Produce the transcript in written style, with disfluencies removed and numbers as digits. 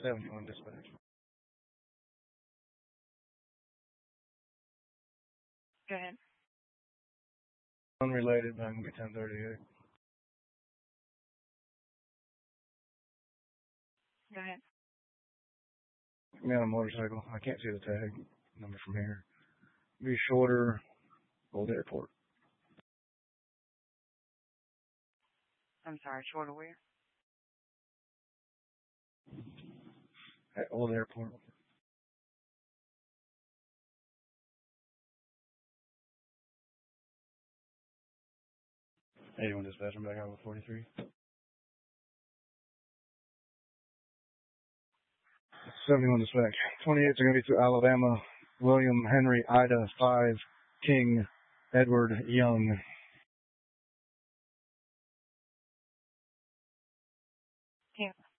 71 dispatch. Go ahead. Unrelated, but I can get 1038. Go ahead. Me on a motorcycle. I can't see the tag number from here. Be shorter, Old Airport. I'm sorry, shorter where? At Old Airport. 81 dispatch, I'm back out with 43. 71 dispatch. 28s are going to be through Alabama. William, Henry, Ida, 5, King, Edward, Young. King.